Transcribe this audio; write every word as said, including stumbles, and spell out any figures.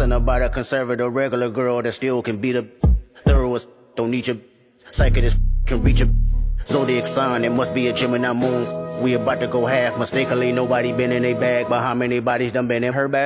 Something about a conservative regular girl that still can be the thoroughest. Don't need your psychic can reach a zodiac sign. It must be a Gemini moon. We about to go half. Mistakenly, nobody been in a bag, but how many bodies done been in her bag?